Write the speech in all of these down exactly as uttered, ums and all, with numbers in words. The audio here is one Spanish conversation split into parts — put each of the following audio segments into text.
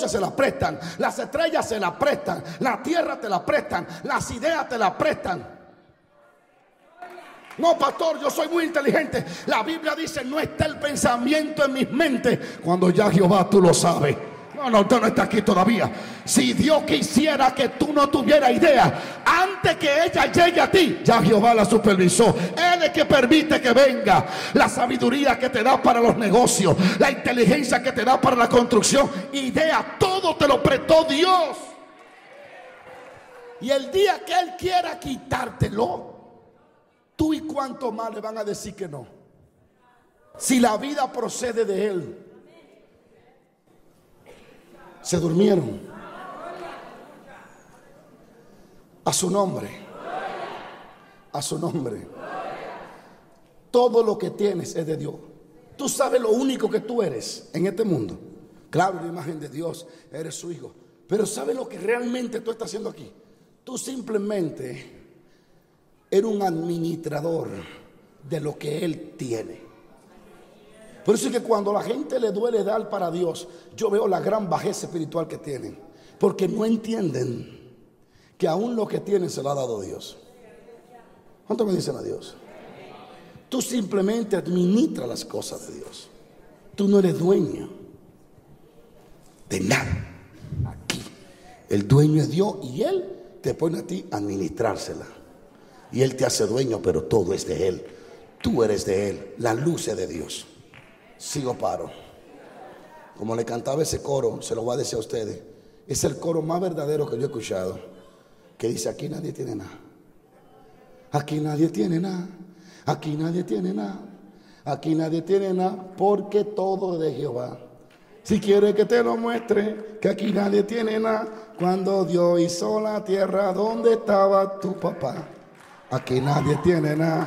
se la prestan, las estrellas se la prestan, la tierra te la prestan, las ideas te la prestan. No, pastor, yo soy muy inteligente. La Biblia dice: no está el pensamiento en mis mentes, cuando ya Jehová tú lo sabes. No, no, usted no está aquí todavía. Si Dios quisiera que tú no tuvieras idea, antes que ella llegue a ti, ya Jehová la supervisó. Él es el que permite que venga. La sabiduría que te da para los negocios, la inteligencia que te da para la construcción, idea, todo te lo prestó Dios. Y el día que Él quiera quitártelo, tú y cuánto más le van a decir que no. Si la vida procede de Él. Se durmieron. A su nombre. A su nombre. Todo lo que tienes es de Dios. Tú sabes lo único que tú eres en este mundo. Claro, la imagen de Dios, eres su hijo. Pero ¿sabes lo que realmente tú estás haciendo aquí? Tú simplemente era un administrador de lo que Él tiene. Por eso es que cuando a la gente le duele dar para Dios, yo veo la gran bajeza espiritual que tienen, porque no entienden que aún lo que tienen se lo ha dado Dios. ¿Cuánto me dicen a Dios? Tú simplemente administras las cosas de Dios. Tú no eres dueño de nada. Aquí el dueño es Dios, y Él te pone a ti a administrársela. Y Él te hace dueño, pero todo es de Él. Tú eres de Él. La luz es de Dios. Sigo paro. Como le cantaba ese coro, se lo voy a decir a ustedes. Es el coro más verdadero que yo he escuchado. Que dice: aquí nadie tiene nada. Aquí nadie tiene nada. Aquí nadie tiene nada. Aquí nadie tiene nada, porque todo es de Jehová. Si quieres que te lo muestre, que aquí nadie tiene nada. Cuando Dios hizo la tierra, ¿dónde estaba tu papá? Aquí nadie tiene nada.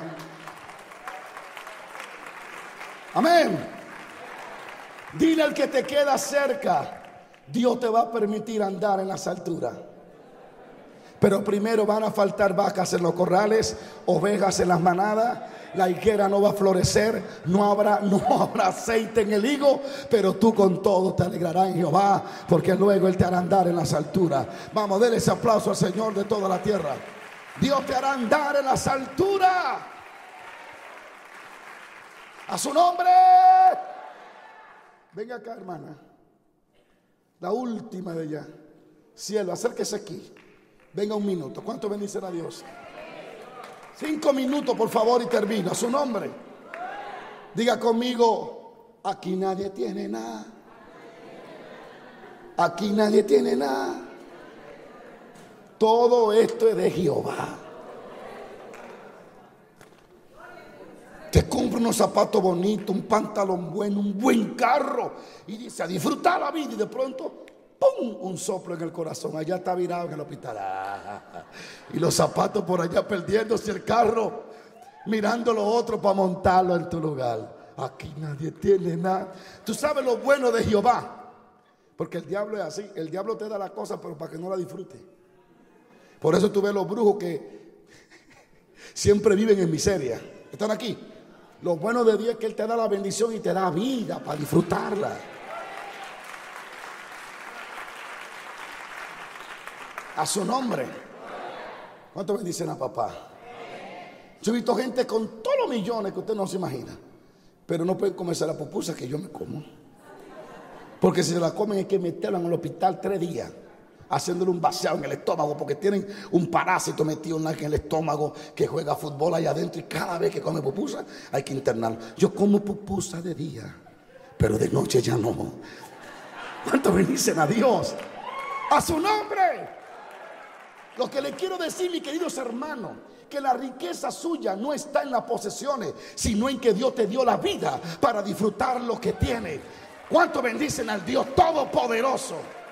Amén. Dile al que te queda cerca: Dios te va a permitir andar en las alturas. Pero primero van a faltar vacas en los corrales, ovejas en las manadas. La higuera no va a florecer, no habrá, no habrá aceite en el higo, pero tú con todo te alegrarás en Jehová, porque luego Él te hará andar en las alturas. Vamos, denle ese aplauso al Señor de toda la tierra. Dios te hará andar en las alturas. A su nombre. Venga acá, hermana. La última de ella. Cielo, acérquese aquí. Venga un minuto. ¿Cuánto bendicen a Dios? Cinco minutos, por favor, y termino. A su nombre. Diga conmigo: aquí nadie tiene nada. Aquí nadie tiene nada. Todo esto es de Jehová. Te compra unos zapatos bonitos, un pantalón bueno, un buen carro, y dice: a disfrutar la vida. Y de pronto, ¡pum!, un soplo en el corazón. Allá está virado en el hospital. Ah, y los zapatos por allá perdiéndose, el carro mirando los otros para montarlo en tu lugar. Aquí nadie tiene nada. Tú sabes lo bueno de Jehová, porque el diablo es así. El diablo te da la cosa, pero para que no la disfrutes. Por eso tú ves los brujos que siempre viven en miseria. ¿Están aquí? Lo bueno de Dios es que Él te da la bendición y te da vida para disfrutarla. A su nombre. ¿Cuánto bendicen a papá? Yo he visto gente con todos los millones que usted no se imagina, pero no pueden comerse la pupusa que yo me como. Porque si se la comen hay que meterla en el hospital tres días, haciéndole un vaciado en el estómago, porque tienen un parásito metido en el estómago que juega fútbol allá adentro, y cada vez que come pupusa hay que internarlo. Yo como pupusa de día, pero de noche ya no. ¿Cuánto bendicen a Dios? A su nombre. Lo que le quiero decir, mis queridos hermanos, que la riqueza suya no está en las posesiones, sino en que Dios te dio la vida para disfrutar lo que tiene. ¿Cuánto bendicen al Dios Todopoderoso?